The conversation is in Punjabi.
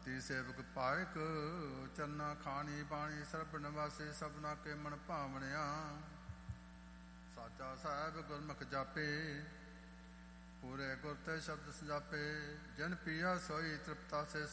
ਦਾਤੀ ਸੇਵਕ ਪਾਇਕ ਚਰਨਾ ਖਾਣੀ ਬਾਣੀ ਸਰਬ ਨਿਵਾਸੀ ਸਭਨਾ ਕੇ ਮਨ ਭਾਵਣਿਆ ਸਾਚਾ ਸਾਹਿਬ ਗੁਰਮੁਖ ਜਾਪੇ ਪੂਰੇ ਗੁਰ ਤੇ ਸ਼ਬਦ ਸਜਾਪੇ ਜਨ ਪੀਆ ਸੋਈ ਤ੍ਰਿਪਤਾ ਸੇ